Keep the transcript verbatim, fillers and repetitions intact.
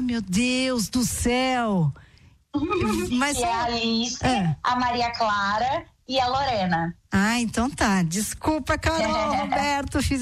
meu Deus do céu. Mas que é a Alice, é. a Maria Clara e a Lorena. Ah, então tá. Desculpa, Carol, Roberto, fiz